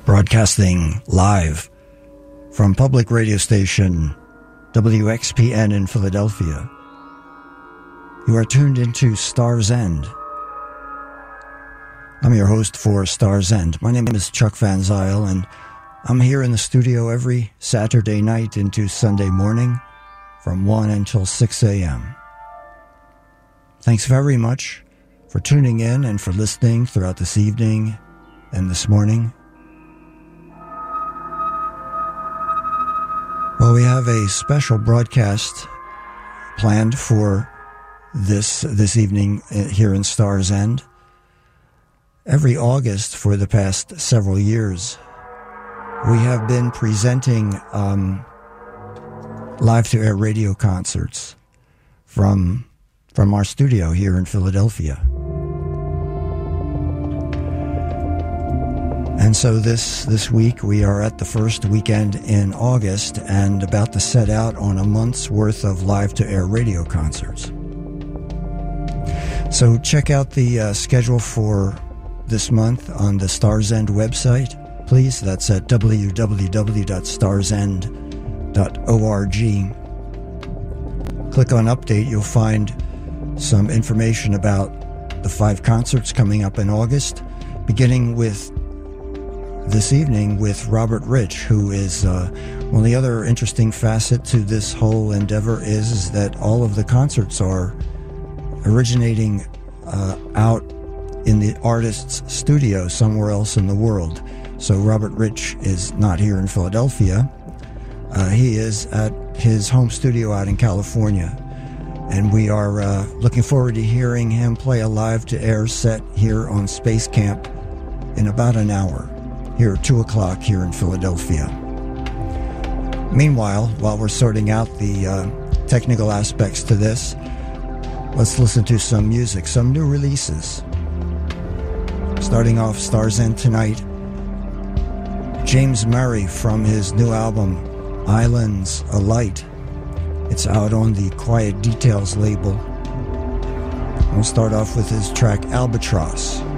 Broadcasting live from public radio station WXPN in Philadelphia. You are tuned into Star's End. I'm your host for Star's End. My name is Chuck Van Zyl, and I'm here in the studio every Saturday night into Sunday morning from 1 until 6 a.m. Thanks very much for tuning in and for listening throughout this evening and this morning. Well, we have a special broadcast planned for this evening here in Star's End. Every August for the past several years, we have been presenting live-to-air radio concerts from our studio here in Philadelphia. And so this week we are at the first weekend in August and about to set out on a month's worth of live-to-air radio concerts. So check out the schedule for this month on the Star's End website, please. That's at www.starsend.org. Click on Update. You'll find some information about the 5 concerts coming up in August, beginning with this evening with Robert Rich, who is well, the other interesting facet to this whole endeavor is that all of the concerts are originating out in the artist's studio somewhere else in the world. So Robert Rich is not here in Philadelphia. He is at his home studio out in California. And we are looking forward to hearing him play a live-to-air set here on Space Camp in about an hour, here at 2 o'clock here in Philadelphia. Meanwhile, while we're sorting out the technical aspects to this, let's listen to some music, some new releases. Starting off Star's End tonight, James Murray from his new album, Islands Alight. It's out on the Quiet Details label. We'll start off with his track Albatross.